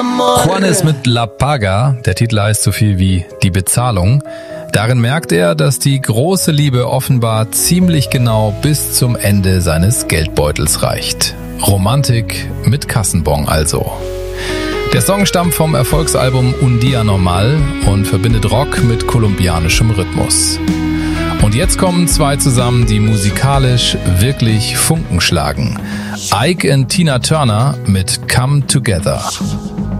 Juanes mit La Paga, der Titel heißt so viel wie die Bezahlung. Darin merkt er, dass die große Liebe offenbar ziemlich genau bis zum Ende seines Geldbeutels reicht. Romantik mit Kassenbon also. Der Song stammt vom Erfolgsalbum Un Día Normal und verbindet Rock mit kolumbianischem Rhythmus. Und jetzt kommen zwei zusammen, die musikalisch wirklich Funken schlagen. Ike und Tina Turner mit Come Together.